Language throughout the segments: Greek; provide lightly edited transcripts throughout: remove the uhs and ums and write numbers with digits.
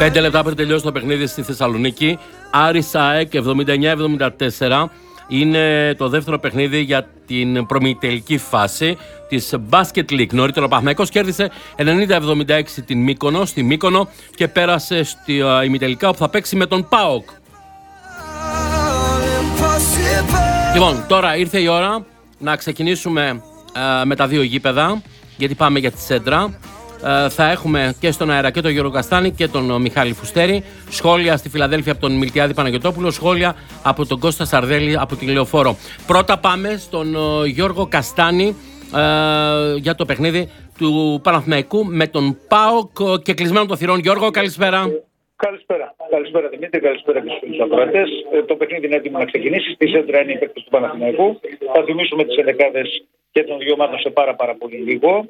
5 λεπτά πριν τελειώσει το παιχνίδι στη Θεσσαλονίκη, Άρης ΑΕΚ 79-74. Είναι το δεύτερο παιχνίδι για την προημιτελική φάση της Basket League. Νωρίτερα ο Παναθηναϊκός κέρδισε 90-76 την Μύκονο, στη Μύκονο, και πέρασε στη ημιτελικά, όπου θα παίξει με τον ΠΑΟΚ. Λοιπόν, τώρα ήρθε η ώρα να ξεκινήσουμε με τα δύο γήπεδα, γιατί πάμε για τη Σέντρα. Θα έχουμε και στον αέρα και τον Γιώργο Καστάνη και τον Μιχάλη Φουστέρη. Σχόλια στη Φιλαδέλφια από τον Μιλτιάδη Παναγιωτόπουλο. Σχόλια από τον Κώστα Σαρδέλη από τη Λεωφόρο. Πρώτα πάμε στον Γιώργο Καστάνη για το παιχνίδι του Παναθηναϊκού με τον ΠΑΟΚ και κλεισμένο των θυρών. Γιώργο, καλησπέρα. Καλησπέρα. Καλησπέρα Δημήτρη, καλησπέρα και στους ακροατές. Το παιχνίδι είναι έτοιμο να ξεκινήσει. Στη Σέντρα είναι η παίκτες του Παναθηναϊκού. Θα θυμίσουμε τις ενδεκάδες και των δύο ομάδων σε πάρα πολύ λίγο.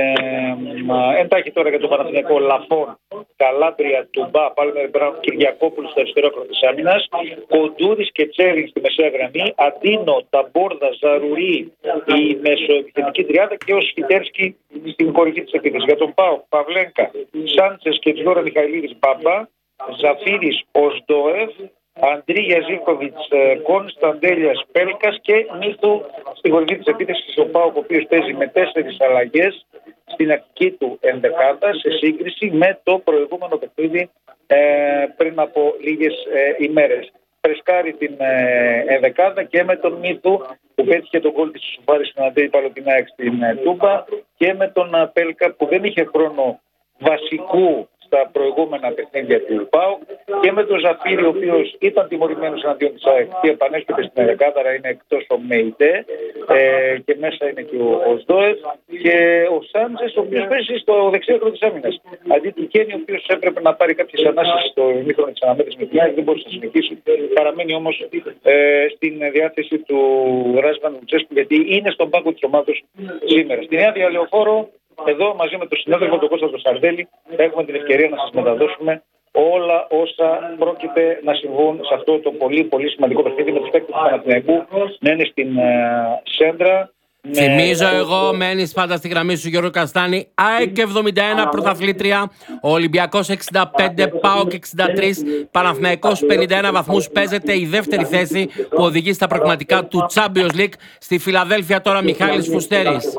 Εντάχει τώρα για τον Παναθηναϊκό: Λαφών, Καλάμπρια, Τουμπά, Πάλμερ Μπράουν, Κυριακόπουλου στο αριστερό άκρο της άμυνας, Κοντούρης και Τσέριν στη μεσαία γραμμή, Αντίνο, Ταμπόρδα, Ζαρουρί, η μεσοεπιθετική τριάδα και ο Σφιτέρσκι στην κορυφή της επίθεσης. Για τον ΠΑΟΚ: Παυλένκα, Σάντσες και Τζιόρα Μιχαηλίδης, Μπάμπα, Ζαφίρης, Οσντόεφ, Αντρίγια Ζίβκοβιτς, Κωνσταντέλιας, Πέλκας και Μίθου στην κορυφή της επίθεσης ο ΠΑΟΚ, ο οποίος παίζει με 4 αλλαγές στην αρχική του ενδεκάδα σε σύγκριση με το προηγούμενο παιχνίδι πριν από λίγες ημέρες. Φρεσκάρει την ενδεκάδα και με τον Μίθου που πέτυχε τον γκολ της Σουφάρης στην Αντέη Παλωτινάκη στην Τούμπα και με τον Πέλκα που δεν είχε χρόνο βασικού στα προηγούμενα παιχνίδια του ΠΑΟΚ και με τον Ζαφίρη, ο οποίος ήταν τιμωρημένος εναντίον της ΑΕΚ και επανέρχεται στην ενδεκάδα, άρα είναι εκτός ο ΜΕΙΤΕ και μέσα είναι και ο Οσδόεφ, και ο Σάντζες, ο οποίος παίζει στο δεξί άκρο της άμυνας. Αντί του Κένι, ο οποίος έπρεπε να πάρει κάποιες ανάσεις στο ημίχρονο της αναμέτρησης με την ΑΕΚ, δεν μπορούσε να συνεχίσει. Παραμένει όμως στην διάθεση του Ράσβαν Λουτσέσκου, γιατί είναι στον πάγκο της ομάδας σήμερα. Στη Νέα Διαλεωφόρο, εδώ μαζί με τον συνάδελφο τον Κώστα τον Σαρδέλη θα έχουμε την ευκαιρία να σας μεταδώσουμε όλα όσα πρόκειται να συμβούν σε αυτό το πολύ σημαντικό παιχνίδι με τους παίκτες του Παναθηναϊκού να είναι στην Σέντρα. Θυμίζω εγώ, μένεις πάντα στη γραμμή σου Γιώργο Καστάνη. ΑΕΚ 71 πρωταθλήτρια, ο Ολυμπιακός 65, ΠΑΟΚ 63, Παναθηναϊκός 51 βαθμούς. Παίζεται η δεύτερη θέση που οδηγεί στα πραγματικά του Champions League. Στη Φιλαδέλφια τώρα Μιχάλης Φουστέρης.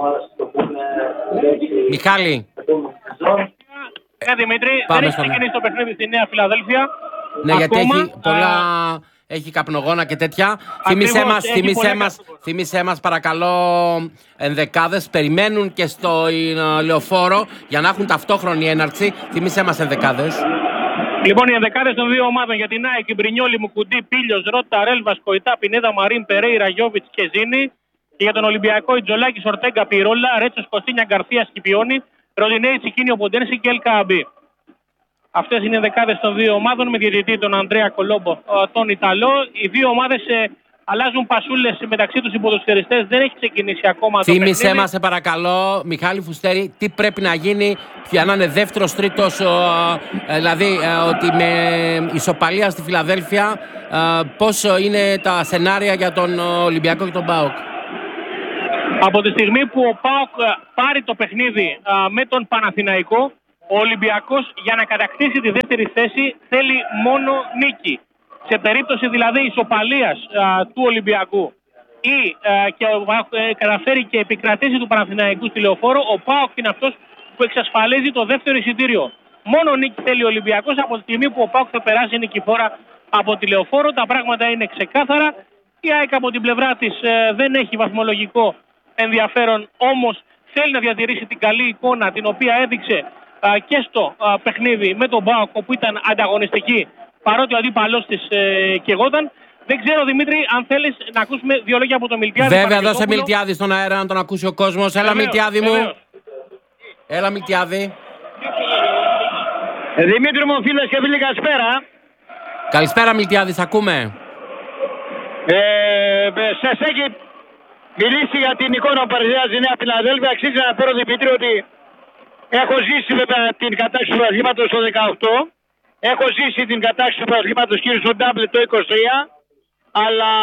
Μιχάλη. Δημήτρη, δεν έχει ξεκινήσει το παιχνίδι στη Νέα Φιλαδέλφια. Ναι, γιατί έχει πολλά... Έχει καπνογόνα και τέτοια. Θύμισέ μας παρακαλώ ενδεκάδες. Περιμένουν και στο Λεωφόρο για να έχουν ταυτόχρονη έναρξη. Θύμισέ μας ενδεκάδες. Λοιπόν, οι ενδεκάδες των δύο ομάδων για την ΑΕΚ: Μπρινιόλι, Μουκουντή, Πίλιος, Ρότα, Ρέλβας, Κοϊτά, Πινέδα, Μαρίν, Περέιρα, Γιόβιτς και Ζήνη. Και για τον Ολυμπιακό: Ιτζολάκης, Ορτέγκα, Πυρόλα, Ρέτσος, Κωστίνια, Γκαρθία, Σκυπιόνι, Ροντινέη, Τσικίνιο, Ποντένση και Ελκαμπή. Αυτές είναι οι δεκάδες των δύο ομάδων με διαιτητή τον Ανδρέα Κολόμπο, τον Ιταλό. Οι δύο ομάδες αλλάζουν πασούλες μεταξύ τους οι ποδοσφαιριστές. Δεν έχει ξεκινήσει ακόμα το παιχνίδι. Θύμισέ μας, σε παρακαλώ, Μιχάλη Φουστέρη, τι πρέπει να γίνει για να είναι δεύτερος, τρίτος, δηλαδή ότι με ισοπαλία στη Φιλαδέλφια, πόσο είναι τα σενάρια για τον Ολυμπιακό και τον ΠΑΟΚ. Από τη στιγμή που ο ΠΑΟΚ πάρει το παιχνίδι με τον Παναθηναϊκό, ο Ολυμπιακός για να κατακτήσει τη δεύτερη θέση θέλει μόνο νίκη. Σε περίπτωση δηλαδή ισοπαλίας του Ολυμπιακού ή και καταφέρει και επικρατήσει του Παναθηναϊκού στη Λεωφόρο, ο ΠΑΟΚ είναι αυτός που εξασφαλίζει το δεύτερο εισιτήριο. Μόνο νίκη θέλει ο Ολυμπιακός από τη στιγμή που ο ΠΑΟΚ θα περάσει νικηφόρα από τη Λεωφόρο. Τα πράγματα είναι ξεκάθαρα. Η ΑΕΚ από την πλευρά της δεν έχει βαθμολογικό ενδιαφέρον, όμως θέλει να διατηρήσει την καλή εικόνα την οποία έδειξε και στο παιχνίδι με τον ΠΑΟΚ, που ήταν ανταγωνιστική παρότι ο αντίπαλός της καιγόταν. Δεν ξέρω, Δημήτρη, αν θέλεις να ακούσουμε δύο λόγια από τον Μιλτιάδη. Βέβαια, δώσε Μιλτιάδη στον αέρα να τον ακούσει ο κόσμος. Έλα, Μιλτιάδη μου. Έλα, Μιλτιάδη. Δημήτρη μου, φίλες και φίλοι, καλησπέρα. Καλησπέρα, Μιλτιάδη, σ' ακούμε. Σας έχει μιλήσει για την εικόνα που παρουσιάζει η Νέα Φιλαδέλφια. Αξίζει να αναφέρω, Δημήτρη, ότι έχω ζήσει βέβαια την κατάξυση του πρωταθλήματος το 18. Έχω ζήσει την κατάξυση του πρωταθλήματος κύριο στον Ντάμπλε το 23. Αλλά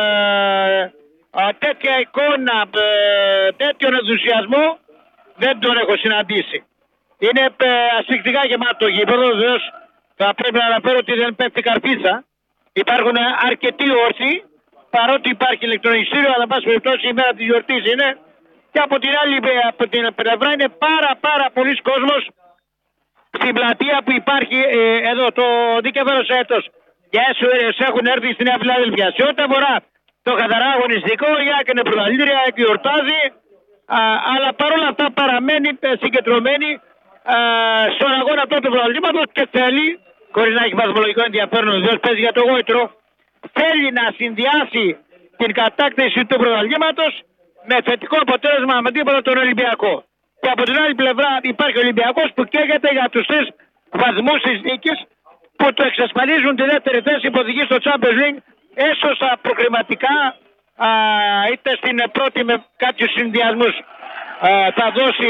τέτοια εικόνα, τέτοιον ενθουσιασμό δεν τον έχω συναντήσει. Είναι ασφυκτικά γεμάτο το γήπεδο. Βεβαίως θα πρέπει να αναφέρω ότι δεν πέφτει καρπίτσα. Υπάρχουν αρκετοί όρθιοι, παρότι υπάρχει ηλεκτρονιστήριο, αλλά εν πάση περιπτώσει η μέρα της γιορτής είναι. Και από την άλλη πλευρά είναι πάρα πολλοί κόσμος στην πλατεία που υπάρχει εδώ το δίκαιο έτος. Και έχουν έρθει στη Νέα Φιλαδέλφια. Σε ό,τι αφορά το καθαρά αγωνιστικό, η ΑΕΚ είναι πρωταθλήτρια, γιορτάζει, αλλά παρόλα αυτά παραμένει συγκεντρωμένη στον αγώνα αυτού του πρωταθλήματος και θέλει, χωρίς να έχει βαθμολογικό ενδιαφέρον, διότι παίζει για το γόητρο, θέλει να συνδυάσει την κατάκτηση του πρωταθλήματος με θετικό αποτέλεσμα με τίποτα τον Ολυμπιακό. Και από την άλλη πλευρά υπάρχει ο Ολυμπιακός που καίγεται για τους 3 βαθμούς της νίκης που το εξασφαλίζουν τη δεύτερη θέση που οδηγεί στο Champions League, έστω στα προκριματικά, είτε στην πρώτη με κάποιους συνδυασμούς θα δώσει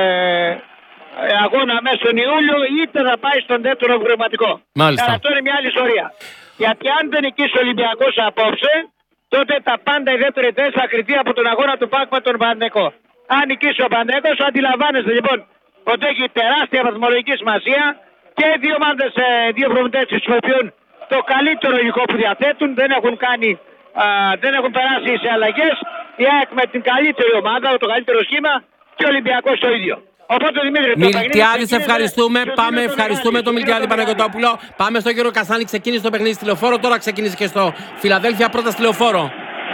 αγώνα μέσα στον Ιούλιο, είτε θα πάει στον δεύτερο προκριματικό. Μάλιστα. Αυτό είναι μια άλλη ιστορία. Γιατί αν δεν νικήσει ο Ολυμπιακός απόψε, τότε τα πάντα η δεύτερη θέση θα κριθεί από τον αγώνα του ΠΑΟΚ με τον Παναθηναϊκό. Αν νικήσει ο Παναθηναϊκός, αντιλαμβάνεστε λοιπόν ότι έχει τεράστια βαθμολογική σημασία και οι δύο ομάδες, δύο προμηθευτές χρησιμοποιούν το καλύτερο υλικό που διαθέτουν, δεν έχουν περάσει σε αλλαγές. Η ΑΕΚ με την καλύτερη ομάδα, το καλύτερο σχήμα και ο Ολυμπιακός το ίδιο. Οπότε Δημήτρη, Μιλτιάδη, ευχαριστούμε. Ευχαριστούμε τον Μιλτιάδη Παναγιωτόπουλο. Πάμε στο Γιώργο Καστάνη. Ξεκίνησε το παιχνίδι στη Λεωφόρο. Τώρα ξεκίνησε και στο Φιλαδέλφια. Πρώτα στη Λεωφόρο.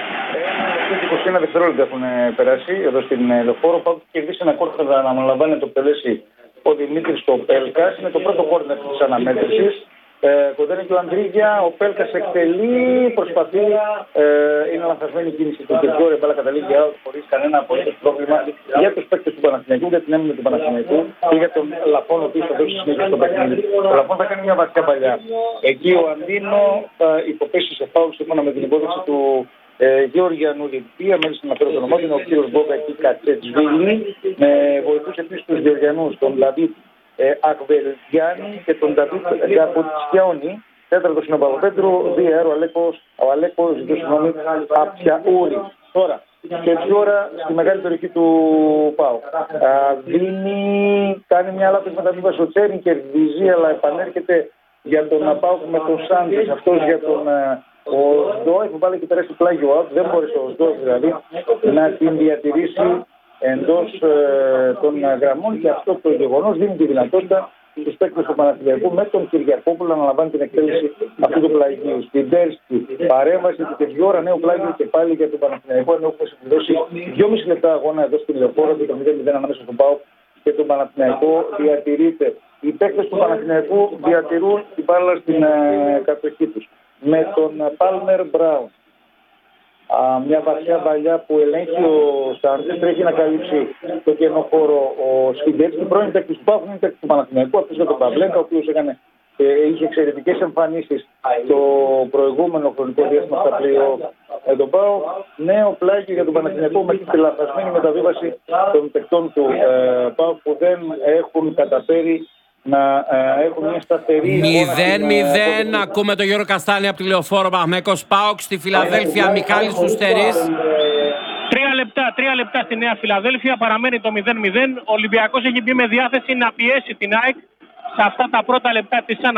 21 δευτερόλεπτα έχουν περάσει εδώ στην Λεωφόρο. Πάω και κερδίσει ένα κόρνερ να αναλαμβάνει το εκτελέσει ο Δημήτρης στο Πέλκας. Είναι το πρώτο κόρνερ της αναμέτρησης. Κοντά και ο Ανδρίγια, ο Πέλκας εκτελεί, προσπαθεί, είναι λανθασμένη η κίνηση του Κερδόρε, μπάλα καταλήγει out χωρίς κανένα απολύτως πρόβλημα για τους παίκτες του Παναθηναϊκού, για την έμεινη του Παναθηναϊκού και για τον Λαφόν, ο οποίος θα δώσει συνέχεια στο παιχνίδι. Ο Λαφόν θα κάνει μια βασικά παλιά. Εκεί ο Αντίνο θα υποπέσει σε φάουλ σύμφωνα με την υπόθεση του Γεωργιανούλη, η οποία μέλη στην αναφέρω το όνομά του, είναι ο κύριος Μπόκα εκεί Κατσέτσβίλη, με βοηθούς επίσης τους Γεωργιανούς, τον Λαβίτ Ακβελγιάννη και τον Νταβίτ Γκαποτσιαόνι. Τέταρτος είναι ο Παπαπέτρου, διαέρω ο Αλέκο, ζητώ συγγνώμη, Απιαούρη. Τώρα, τέτοια ώρα στη μεγάλη περιοχή του ΠΑΟ. Κάνει μια λάθος μεταβίβαση ο Τσέριν, κερδίζει, αλλά επανέρχεται για τον ΠΑΟ με τον Σάντες. Αυτός για τον ο Σντό, έχει βάλει και περάσει πλάγιο out. Δεν μπόρεσε ο Σντό δηλαδή να την διατηρήσει εντός των γραμμών και αυτό το γεγονός δίνει τη δυνατότητα στους παίκτες του Παναθηναϊκού με τον Κυριακόπουλο να αναλαμβάνει την εκτέλεση αυτού του πλαγίου. Στην πέρσι παρέμβαση του τέτοια ώρα νέο πλάγιο και πάλι για τον Παναθηναϊκό, ενώ έχουμε συμπληρώσει 2,5 λεπτά αγώνα εδώ στην Λεωφόρο και το 0-0 ανάμεσα στον ΠΑΟΚ και τον Παναθηναϊκό διατηρείται. Οι παίκτες του Παναθηναϊκού διατηρούν την μπάλα στην κατοχή τους. Με τον Πάλμερ Μπράουν. Μια βαθιά παλιά που ελέγχει ο Σάντζες, τρέχει να καλύψει το κενό χώρο ο Σφιντέτσκι. Πρώην παίκτης του ΠΑΟΚ, είναι παίκτης του Παναθηναϊκού, αυτός για τον Παβλέκα, ο οποίος είχε εξαιρετικές εμφανίσεις το προηγούμενο χρονικό διάστημα στα play-off τον ΠΑΟΚ. Νέο πλάγιο για τον Παναθηναϊκό με τη λαθασμένη μεταβίβαση των παικτών του ΠΑΟΚ που δεν έχουν καταφέρει να έχουν μια σταθερή 0-0. Ακούμε τον Γιώργο Καστάνη από τη Λεωφόρο. Παναθηναϊκός ΠΑΟΚ στη Φιλαδέλφια. Μιχάλης Φουστερής. 3 λεπτά στη Νέα Φιλαδέλφια. Παραμένει το 0-0. Ο Ολυμπιακός έχει μπει με διάθεση να πιέσει την ΑΕΚ σε αυτά τα πρώτα λεπτά της